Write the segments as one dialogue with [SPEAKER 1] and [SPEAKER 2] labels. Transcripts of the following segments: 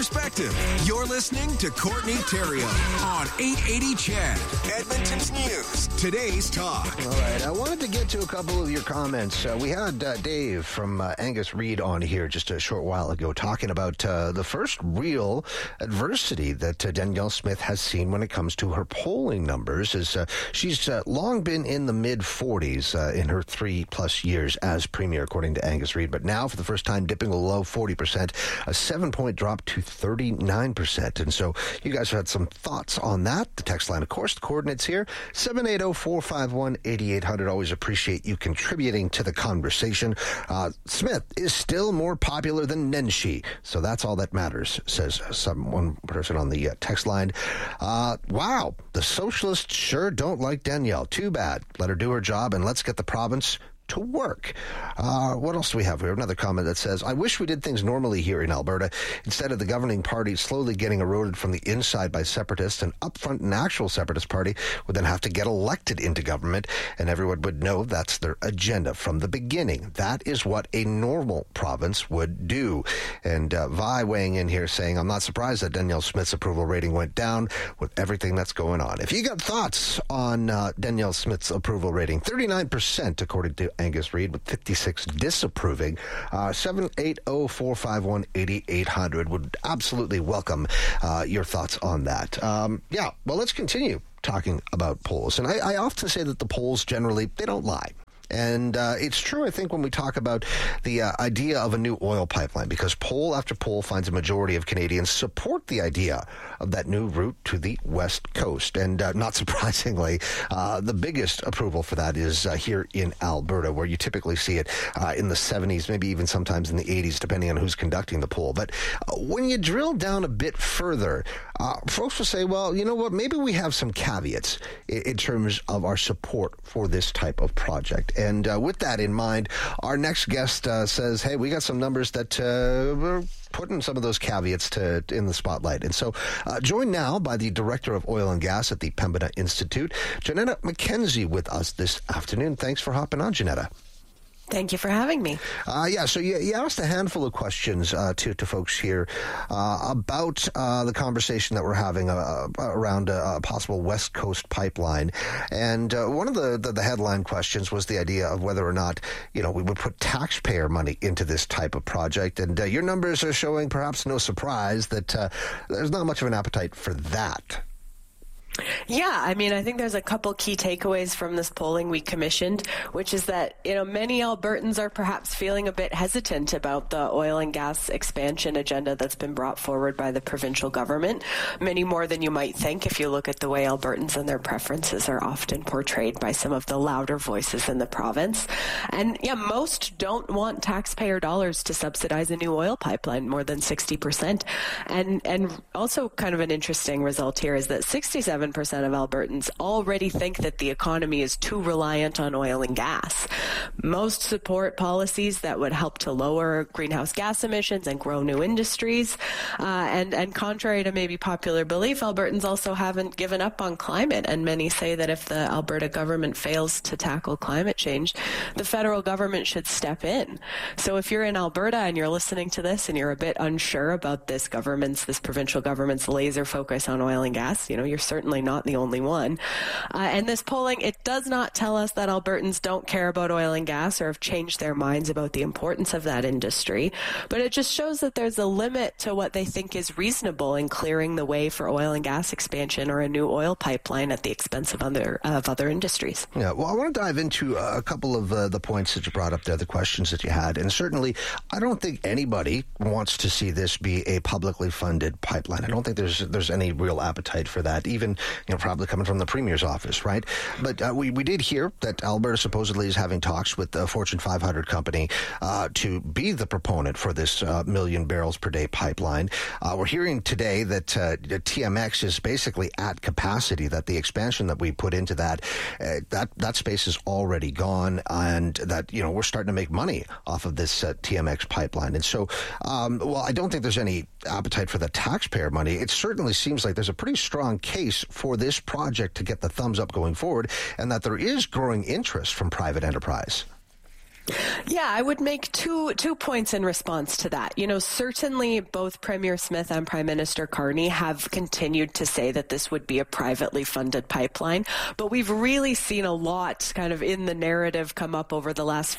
[SPEAKER 1] perspective. You're listening to Courtney Theriault on 880 CHED, Edmonton's News. Today's Talk.
[SPEAKER 2] All right, I wanted to get to a couple of your comments. We had Dave from Angus Reid on here just a short while ago talking about the first real adversity that Danielle Smith has seen when it comes to her polling numbers. She's long been in the mid-40s in her 3+ years as premier, according to Angus Reid, but now for the first time dipping below 40%, a 7-point drop to 39%. And so you guys had some thoughts on that. The text line, of course, the coordinates here, 780-451-8800. Always appreciate you contributing to the conversation. Smith is still more popular than Nenshi, so that's all that matters, says one person on the text line. Wow, the socialists sure don't like Danielle. Too bad. Let her do her job and let's get the province to work. What else do we have? We have another comment that says, I wish we did things normally here in Alberta. Instead of the governing party slowly getting eroded from the inside by separatists, an upfront and actual separatist party would then have to get elected into government, and everyone would know that's their agenda from the beginning. That is what a normal province would do. And Vi weighing in here saying, I'm not surprised that Danielle Smith's approval rating went down with everything that's going on. If you got thoughts on Danielle Smith's approval rating, 39% according to Angus Reid, with 56 disapproving. 780-451-8800 would absolutely welcome your thoughts on that. Well, let's continue talking about polls. And I often say that the polls generally, they don't lie. And it's true, I think, when we talk about the idea of a new oil pipeline, because poll after poll finds a majority of Canadians support the idea of that new route to the West Coast. And not surprisingly, the biggest approval for that is here in Alberta, where you typically see it in the 70s, maybe even sometimes in the 80s, depending on who's conducting the poll. But when you drill down a bit further, folks will say, well, you know what, maybe we have some caveats in terms of our support for this type of project. And with that in mind, our next guest says, hey, we got some numbers that we're putting some of those caveats in the spotlight. And so joined now by the Director of Oil and Gas at the Pembina Institute, Janetta McKenzie, with us this afternoon. Thanks for hopping on, Janetta.
[SPEAKER 3] Thank you for having me.
[SPEAKER 2] So you asked a handful of questions to folks here about the conversation that we're having around a possible West Coast pipeline. And one of the headline questions was the idea of whether or not, we would put taxpayer money into this type of project. And your numbers are showing, perhaps no surprise, that there's not much of an appetite for that.
[SPEAKER 3] Yeah, I think there's a couple key takeaways from this polling we commissioned, which is that, many Albertans are perhaps feeling a bit hesitant about the oil and gas expansion agenda that's been brought forward by the provincial government, many more than you might think if you look at the way Albertans and their preferences are often portrayed by some of the louder voices in the province. And most don't want taxpayer dollars to subsidize a new oil pipeline, more than 60%. And also kind of an interesting result here is that 67% of Albertans already think that the economy is too reliant on oil and gas. Most support policies that would help to lower greenhouse gas emissions and grow new industries. And contrary to maybe popular belief, Albertans also haven't given up on climate. And many say that if the Alberta government fails to tackle climate change, the federal government should step in. So if you're in Alberta and you're listening to this and you're a bit unsure about this provincial government's laser focus on oil and gas, you're certainly not the only one. And this polling, it does not tell us that Albertans don't care about oil and gas or have changed their minds about the importance of that industry, but it just shows that there's a limit to what they think is reasonable in clearing the way for oil and gas expansion or a new oil pipeline at the expense of other industries.
[SPEAKER 2] Yeah, well, I want to dive into a couple of the points that you brought up there, the questions that you had. And certainly, I don't think anybody wants to see this be a publicly funded pipeline. I don't think there's any real appetite for that, even probably coming from the Premier's office, right? But we did hear that Alberta supposedly is having talks with the Fortune 500 company to be the proponent for this million barrels per day pipeline. We're hearing today that TMX is basically at capacity, that the expansion that we put into that space is already gone, and that, we're starting to make money off of this TMX pipeline. And so, I don't think there's any appetite for the taxpayer money. It certainly seems like there's a pretty strong case for this project to get the thumbs up going forward, and that there is growing interest from private enterprise.
[SPEAKER 3] Yeah, I would make two points in response to that. Certainly both Premier Smith and Prime Minister Carney have continued to say that this would be a privately funded pipeline, but we've really seen a lot kind of in the narrative come up over the last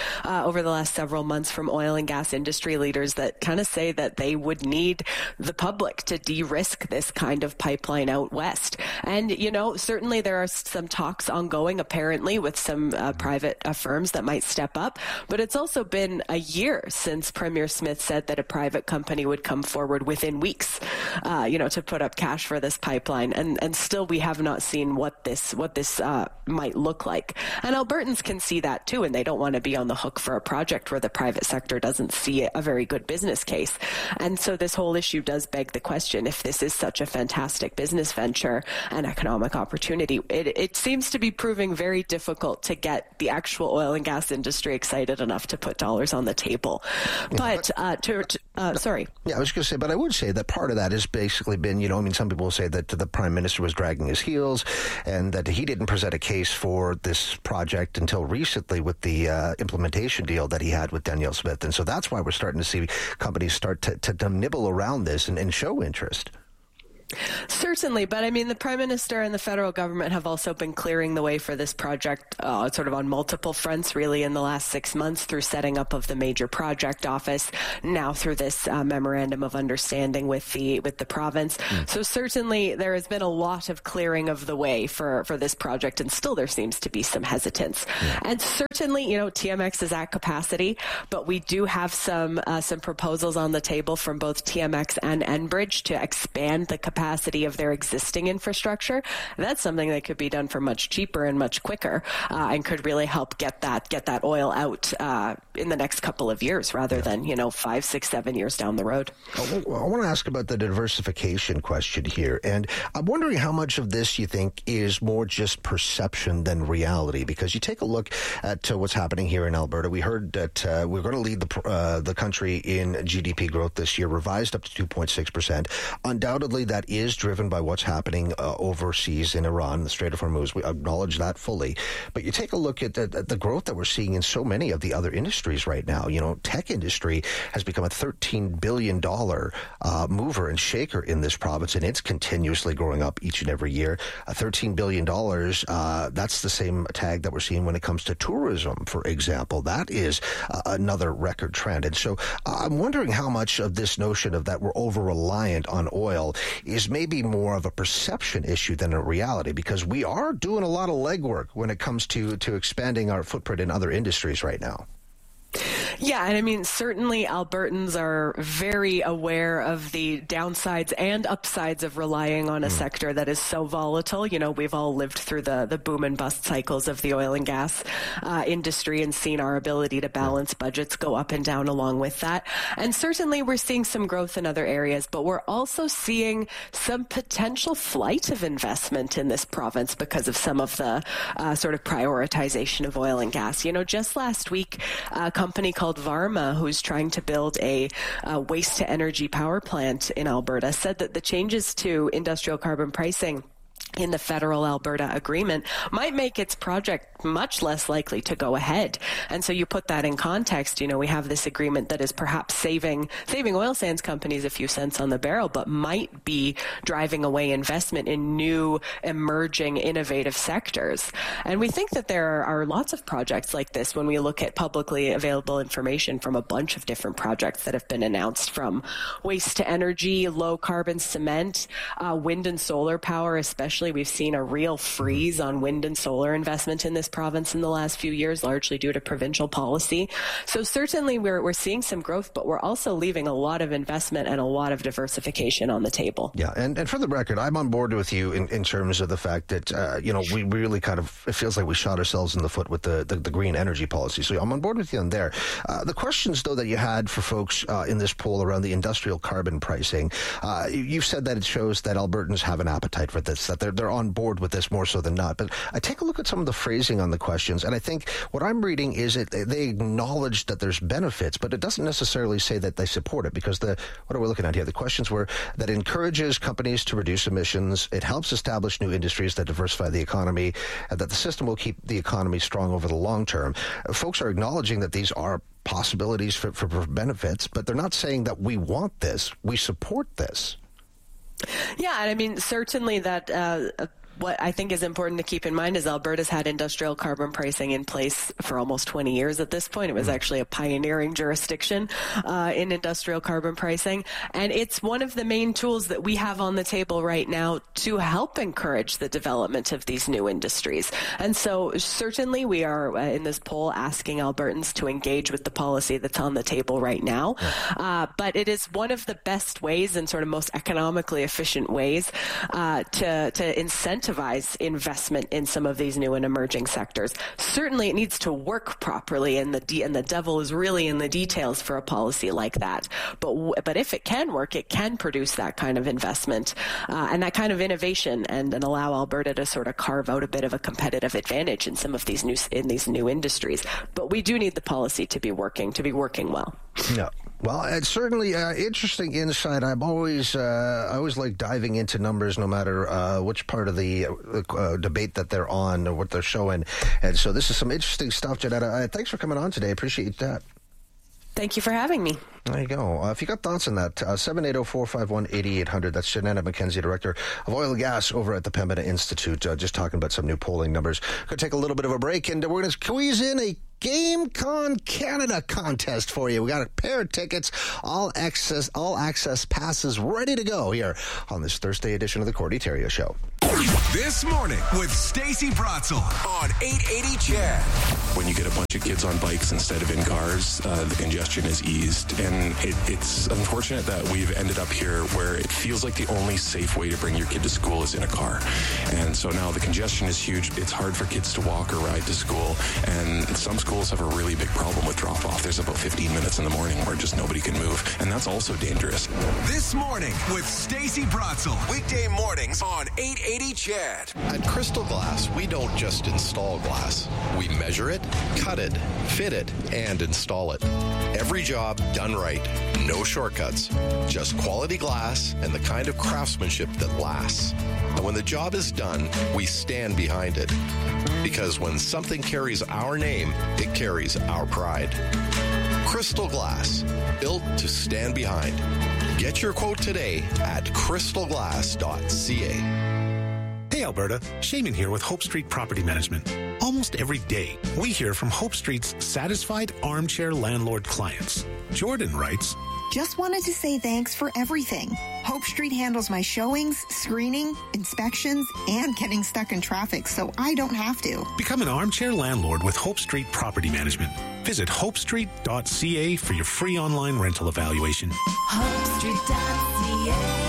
[SPEAKER 3] several months from oil and gas industry leaders that kind of say that they would need the public to de-risk this kind of pipeline out west. And, certainly there are some talks ongoing apparently with some private firms that might step up. But it's also been a year since Premier Smith said that a private company would come forward within weeks, to put up cash for this pipeline. And still we have not seen what this might look like. And Albertans can see that too, and they don't want to be on the hook for a project where the private sector doesn't see a very good business case. And so this whole issue does beg the question, if this is such a fantastic business venture and economic opportunity, it seems to be proving very difficult to get the actual oil and gas industry excited enough to put dollars on the table. But, sorry.
[SPEAKER 2] Yeah, I was going to say, but I would say that part of that has basically been, some people say that the Prime Minister was dragging his heels and that he didn't present a case for this project until recently with the implementation deal that he had with Danielle Smith. And so that's why we're starting to see companies start to nibble around this and show interest.
[SPEAKER 3] Certainly, but the Prime Minister and the federal government have also been clearing the way for this project sort of on multiple fronts, really, in the last 6 months through setting up of the Major Project Office, now through this memorandum of understanding with the province. So certainly there has been a lot of clearing of the way for this project, and still there seems to be some hesitance. And certainly, TMX is at capacity, but we do have some proposals on the table from both TMX and Enbridge to expand the capacity of their existing infrastructure. That's something that could be done for much cheaper and much quicker, and could really help get that oil out in the next couple of years rather than 5, 6, 7 years down the road.
[SPEAKER 2] I want to ask about the diversification question here, and I'm wondering how much of this you think is more just perception than reality, because you take a look at what's happening here in Alberta. We heard that we're going to lead the country in GDP growth this year, revised up to 2.6%. Undoubtedly, that is driven by what's happening overseas in Iran, the Strait of Hormuz. We acknowledge that fully. But you take a look at the growth that we're seeing in so many of the other industries right now. Tech industry has become a $13 billion mover and shaker in this province, and it's continuously growing up each and every year. $13 billion, that's the same tag that we're seeing when it comes to tourism, for example. That is another record trend. And so I'm wondering how much of this notion of that we're over-reliant on oil is maybe more of a perception issue than a reality, because we are doing a lot of legwork when it comes to expanding our footprint in other industries right now.
[SPEAKER 3] Yeah, and certainly Albertans are very aware of the downsides and upsides of relying on a sector that is so volatile. We've all lived through the boom and bust cycles of the oil and gas industry and seen our ability to balance budgets go up and down along with that. And certainly we're seeing some growth in other areas, but we're also seeing some potential flight of investment in this province because of some of the sort of prioritization of oil and gas. Just last week, a company called Varma, who's trying to build a waste-to-energy power plant in Alberta, said that the changes to industrial carbon pricing in the federal Alberta agreement might make its project much less likely to go ahead. And so you put that in context, we have this agreement that is perhaps saving oil sands companies a few cents on the barrel, but might be driving away investment in new, emerging, innovative sectors. And we think that there are lots of projects like this when we look at publicly available information from a bunch of different projects that have been announced, from waste to energy, low carbon cement, wind and solar power especially. We've seen a real freeze on wind and solar investment in this province in the last few years, largely due to provincial policy. So certainly we're seeing some growth, but we're also leaving a lot of investment and a lot of diversification on the table.
[SPEAKER 2] Yeah, and for the record, I'm on board with you in terms of the fact that, we really kind of, it feels like we shot ourselves in the foot with the green energy policy. So I'm on board with you on there. The questions, though, that you had for folks in this poll around the industrial carbon pricing, you've said that it shows that Albertans have an appetite for this, that they're on board with this more so than not. But I take a look at some of the phrasing on the questions, and I think what I'm reading is they acknowledge that there's benefits, but it doesn't necessarily say that they support it, because what are we looking at here? The questions were that encourages companies to reduce emissions, it helps establish new industries that diversify the economy, and that the system will keep the economy strong over the long term. Folks are acknowledging that these are possibilities for benefits, but they're not saying that we want this, we support this.
[SPEAKER 3] Yeah, and I mean, certainly that what I think is important to keep in mind is Alberta's had industrial carbon pricing in place for almost 20 years at this point. It was actually a pioneering jurisdiction in industrial carbon pricing. And it's one of the main tools that we have on the table right now to help encourage the development of these new industries. And so certainly we are in this poll asking Albertans to engage with the policy that's on the table right now. But it is one of the best ways and sort of most economically efficient ways to incentivize investment in some of these new and emerging sectors. Certainly it needs to work properly, and the devil is really in the details for a policy like that. But if it can work, it can produce that kind of investment and that kind of innovation, and allow Alberta to sort of carve out a bit of a competitive advantage in some of these new industries. But we do need the policy to be working well.
[SPEAKER 2] Yeah. Well, it's certainly interesting insight. I always like diving into numbers, no matter which part of the debate that they're on or what they're showing. And so this is some interesting stuff, Janetta. Thanks for coming on today. Appreciate that.
[SPEAKER 3] Thank you for having me.
[SPEAKER 2] There you go. If you got thoughts on that, 780-451-8800. That's Janetta McKenzie, Director of Oil and Gas over at the Pembina Institute, just talking about some new polling numbers. Going to take a little bit of a break, and we're going to squeeze in a GameCon Canada contest for you. We got a pair of tickets, all access passes ready to go here on this Thursday edition of the Courtney Theriault Show.
[SPEAKER 1] This morning with Stacey Bratzel on 880 CHED.
[SPEAKER 4] When you get a bunch of kids on bikes instead of in cars, the congestion is eased. And it's unfortunate that we've ended up here where it feels like the only safe way to bring your kid to school is in a car. And so now the congestion is huge. It's hard for kids to walk or ride to school. And some schools have a really big problem with drop-off. There's about 15 minutes in the morning where just nobody can move. And that's also dangerous.
[SPEAKER 1] This morning with Stacey Bratzel. Weekday mornings on 880 CHED.
[SPEAKER 5] At Crystal Glass, we don't just install glass. We measure it, cut it, fit it, and install it. Every job done right. No shortcuts. Just quality glass and the kind of craftsmanship that lasts. And when the job is done, we stand behind it. Because when something carries our name, it carries our pride. Crystal Glass, built to stand behind. Get your quote today at crystalglass.ca.
[SPEAKER 6] Hey Alberta, Shaman here with Hope Street Property Management. Almost every day, we hear from Hope Street's satisfied armchair landlord clients. Jordan writes,
[SPEAKER 7] just wanted to say thanks for everything. Hope Street handles my showings, screening, inspections, and getting stuck in traffic, so I don't have to.
[SPEAKER 6] Become an armchair landlord with Hope Street Property Management. Visit hopestreet.ca for your free online rental evaluation.
[SPEAKER 8] hopestreet.ca.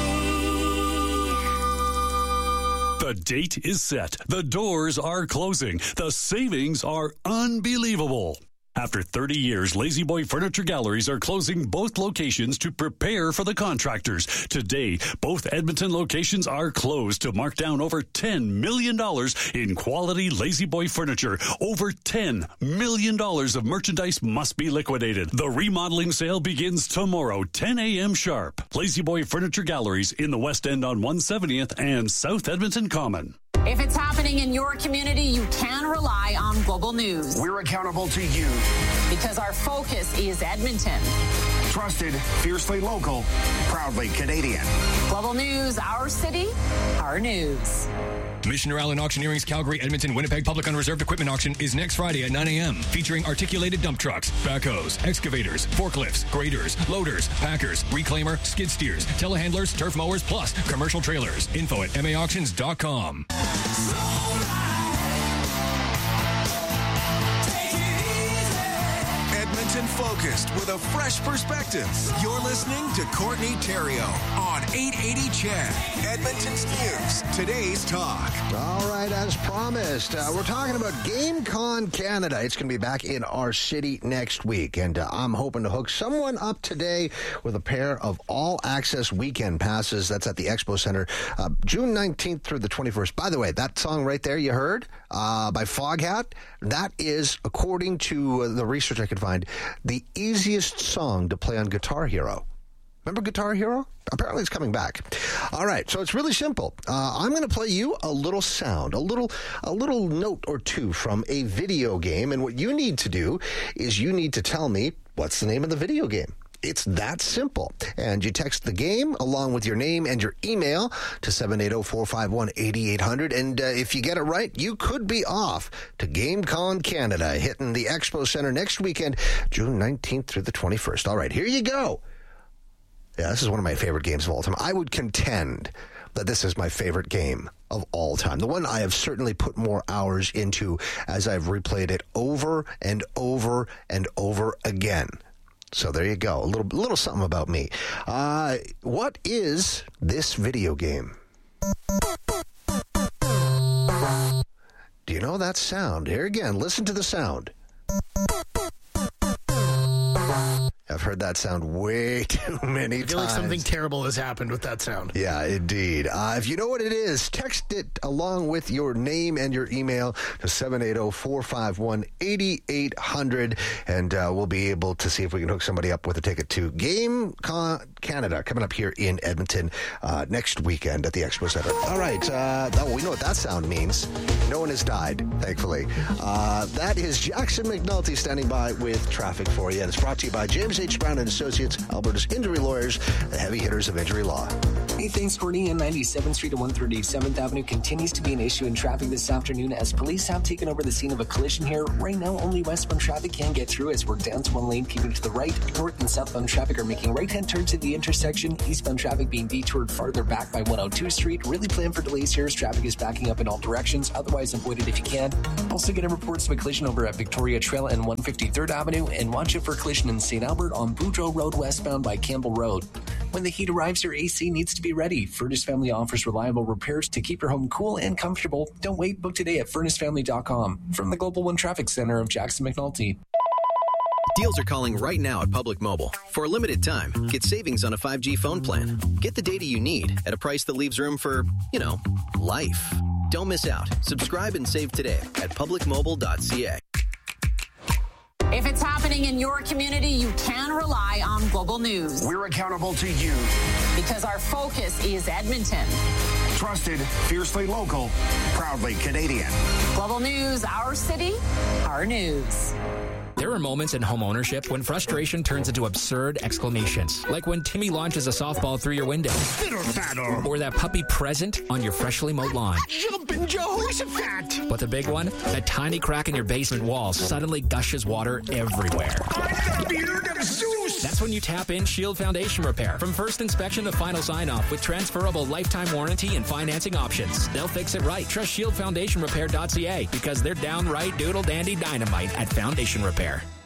[SPEAKER 9] The date is set. The doors are closing. The savings are unbelievable. After 30 years, La-Z-Boy Furniture Galleries are closing both locations to prepare for the contractors. Today, both Edmonton locations are closed to mark down over $10 million in quality La-Z-Boy furniture. Over $10 million of merchandise must be liquidated. The remodeling sale begins tomorrow, 10 a.m. sharp. La-Z-Boy Furniture Galleries in the West End on 170th and South Edmonton Common.
[SPEAKER 8] If it's happening in your community, you can rely on Global News.
[SPEAKER 10] We're accountable to you.
[SPEAKER 8] Because our focus is Edmonton.
[SPEAKER 10] Trusted, fiercely local, proudly Canadian.
[SPEAKER 8] Global News, our city, our news.
[SPEAKER 11] Missioner Allen Auctioneering's Calgary, Edmonton, Winnipeg Public Unreserved Equipment Auction is next Friday at 9 a.m. featuring articulated dump trucks, backhoes, excavators, forklifts, graders, loaders, packers, reclaimer, skid steers, telehandlers, turf mowers, plus commercial trailers. Info at maauctions.com.
[SPEAKER 1] Edmonton focused with a fresh perspective. You're listening to Courtney Theriault on 880 CHED, Edmonton's News, today's talk.
[SPEAKER 2] All right, as promised, we're talking about GameCon Canada. It's going to be back in our city next week, and I'm hoping to hook someone up today with a pair of all-access weekend passes. That's at the Expo Center, June 19th through the 21st. By the way, that song right there you heard by Foghat, that is, according to the research I could find, the easiest song to play on Guitar Hero. Remember Guitar Hero? Apparently it's coming back. All right, so it's really simple. I'm going to play you a little sound, a little note or two from a video game, and what you need to do is you need to tell me what's the name of the video game. It's that simple. And you text the game along with your name and your email to 780-451-8800. And if you get it right, you could be off to GameCon Canada, hitting the Expo Center next weekend, June 19th through the 21st. All right, here you go. Yeah, this is one of my favorite games of all time. I would contend that this is my favorite game of all time. The one I have certainly put more hours into as I've replayed it over and over and over again. So there you go. A little something about me. What is this video game? Do you know that sound? Here again, listen to the sound. I've heard that sound way too many times.
[SPEAKER 12] I feel like something terrible has happened with that sound.
[SPEAKER 2] Yeah, indeed. If you know what it is, text it along with your name and your email to 780-451-8800, and we'll be able to see if we can hook somebody up with a ticket to GameCon Canada coming up here in Edmonton next weekend at the Expo Center. All right, we know what that sound means. No one has died, thankfully. That is Jackson McNulty standing by with traffic for you, and it's brought to you by James H. Brown and Associates, Alberta's injury lawyers, the heavy hitters of injury law.
[SPEAKER 13] Hey, thanks, Courtney. 97th Street to 137th Avenue continues to be an issue in traffic this afternoon as police have taken over the scene of a collision here. Right now, only westbound traffic can get through as we're down to one lane, keeping to the right. North and southbound traffic are making right-hand turns to the intersection. Eastbound traffic being detoured farther back by 102 Street. Really plan for delays here as traffic is backing up in all directions. Otherwise, avoid it if you can. Also getting reports of a collision over at Victoria Trail and 153rd Avenue, and watch out for a collision in St. Albert on Boudreaux Road westbound by Campbell Road. When the heat arrives, your AC needs to be ready. Furnace Family offers reliable repairs to keep your home cool and comfortable. Don't wait. Book today at furnacefamily.com. From the Global One Traffic Center of Jackson McNulty.
[SPEAKER 14] Deals are calling right now at Public Mobile. For a limited time, get savings on a 5G phone plan. Get the data you need at a price that leaves room for, life. Don't miss out. Subscribe and save today at publicmobile.ca.
[SPEAKER 8] If it's happening in your community, you can rely on Global News.
[SPEAKER 10] We're accountable to you.
[SPEAKER 8] Because our focus is Edmonton.
[SPEAKER 10] Trusted, fiercely local, proudly Canadian.
[SPEAKER 8] Global News, our city, our news.
[SPEAKER 11] There are moments in home ownership when frustration turns into absurd exclamations, like when Timmy launches a softball through your window, or that puppy present on your freshly mowed lawn.
[SPEAKER 12] Jumpin' Jehoshaphat!
[SPEAKER 11] But the big one, a tiny crack in your basement wall suddenly gushes water everywhere.
[SPEAKER 10] I'm the beard of Zeus!
[SPEAKER 11] That's when you tap in Shield Foundation Repair. From first inspection to final sign-off with transferable lifetime warranty and financing options. They'll fix it right. Trust ShieldFoundationRepair.ca because they're downright doodle-dandy dynamite at Foundation Repair.